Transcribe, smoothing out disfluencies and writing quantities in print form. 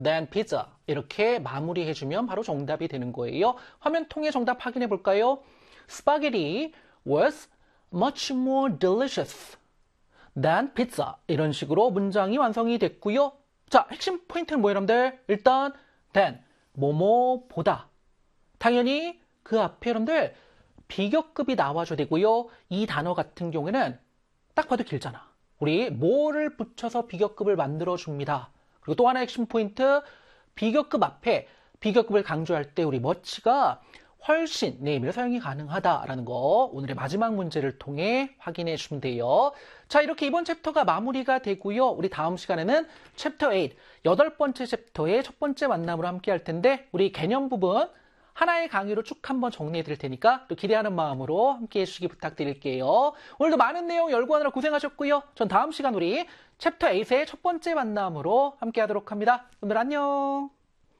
than pizza. 이렇게 마무리해주면 바로 정답이 되는 거예요. 화면 통해 정답 확인해 볼까요? Spaghetti was much more delicious than pizza. 이런 식으로 문장이 완성이 됐고요. 자, 핵심 포인트는 뭐예요, 여러분들? 일단 than, 뭐뭐보다. 당연히 그 앞에 여러분들 비교급이 나와줘야 되고요. 이 단어 같은 경우에는 딱 봐도 길잖아. 우리 뭐를 붙여서 비교급을 만들어줍니다. 그리고 또 하나의 핵심 포인트, 비교급 앞에 비교급을 강조할 때 우리 much가 훨씬 네 의미로 사용이 가능하다라는 거 오늘의 마지막 문제를 통해 확인해 주시면 돼요. 자, 이렇게 이번 챕터가 마무리가 되고요. 우리 다음 시간에는 챕터 8, 8번째 챕터의 첫 번째 만남으로 함께 할 텐데 우리 개념 부분 하나의 강의로 쭉 한번 정리해 드릴 테니까 또 기대하는 마음으로 함께 해주시기 부탁드릴게요. 오늘도 많은 내용 열거하느라 고생하셨고요. 전 다음 시간 우리 챕터 8의 첫 번째 만남으로 함께 하도록 합니다. 오늘 안녕.